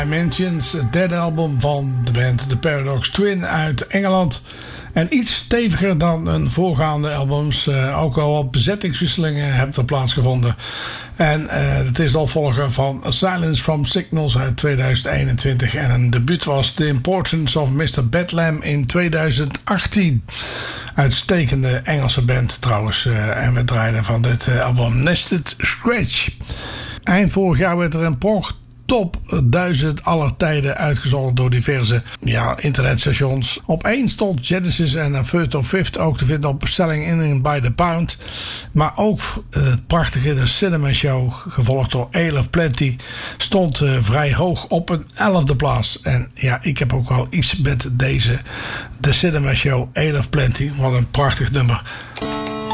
Dimensions, het derde album van de band The Paradox Twin uit Engeland. En iets steviger dan hun voorgaande albums. Ook al wat bezettingswisselingen hebben er plaatsgevonden. En het is de opvolger van Silence from Signals uit 2021. En een debuut was The Importance of Mr. Bedlam in 2018. Uitstekende Engelse band trouwens. En we draaiden van dit album Nested Scratch. Eind vorig jaar werd er een top 1000 aller tijden uitgezonden door diverse internetstations. Op 1 stond Genesis en A Third of Fifth ook te vinden op Selling In by the Pound. Maar ook het prachtige The Cinema Show, gevolgd door Ale of Plenty, stond vrij hoog op een 11e plaats. En ja, ik heb ook wel iets met deze The Cinema Show, Ale of Plenty. Wat een prachtig nummer.